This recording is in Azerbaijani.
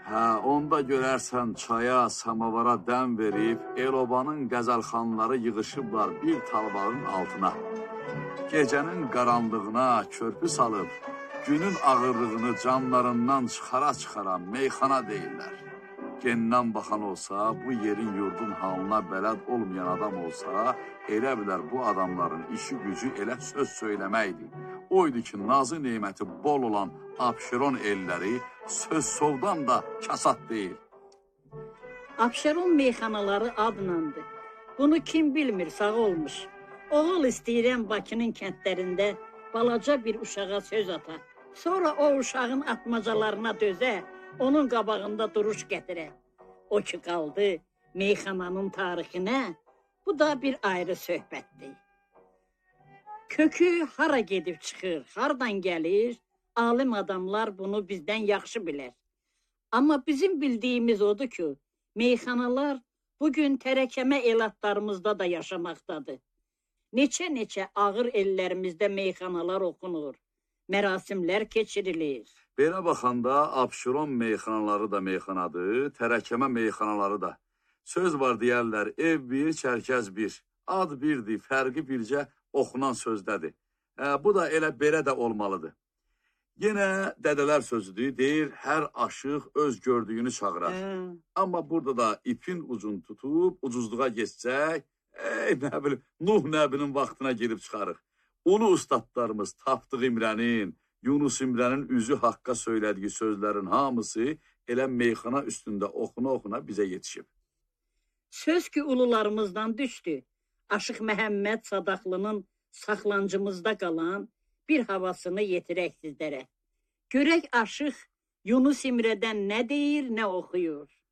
Hə, onda görərsən çaya, samavara dəm verib, el-obanın qəzəlxanları yığışıblar bir talvağın altına. Gecənin qaranlığına körpü salıb, günün ağırlığını canlarından çıxara-çıxara meyxana deyirlər. Gendən baxan olsa, bu yerin yurdun halına bələd olmayan adam olsa, elə bilər bu adamların işi gücü elə söz söyləməkdir. Oydu ki, nazı neyməti bol olan Abşeron elləri söz sovdan da kasat deyil. Abşeron meyxanaları adlandı. Bunu kim bilmir, sağ olmuş. Oğul istəyirəm Bakının kəndlərində balaca bir uşağa söz ata. Sonra o uşağın atmacalarına dözə, onun qabağında duruş gətirə. O ki qaldı meyxananın tarixinə, bu da bir ayrı söhbətdir. Kökü hara gedib çıxır, hardan gəlir, alim adamlar bunu bizdən yaxşı bilər. Amma bizim bildiyimiz odur ki, meyxanalar bugün tərəkəmə elatlarımızda da yaşamaqdadır. Neçə-neçə ağır ellərimizdə meyxanalar oxunur, mərasimlər keçirilir. Belə baxanda Abşeron meyxanaları da meyxanadır, tərəkəmə meyxanaları da. Söz var deyərlər, ev bir, çərkəz bir. Ad birdir, fərqi bircə oxunan sözdədir. Bu da elə belə də olmalıdır. Yenə dədələr sözüdür, deyir, hər aşıq öz gördüyünü çağırar. Amma burada da ipin ucunu tutub, ucuzluğa geçsək, nə bilim, Nuh nəbinin vaxtına girib çıxarıq. Onu ustadlarımız Tapdıq İmrənin, Yunus İmrənin üzü haqqa söylədiyi sözlərin hamısı elə meyxana üstündə oxuna-oxuna bizə yetişib. Söz ki, ulularımızdan düşdü. Aşıq Məhəmməd Sadaqlının saxlancımızda qalan bir havasını yetirək sizlərə. Görək aşıq Yunus İmrədən nə deyir, nə oxuyur.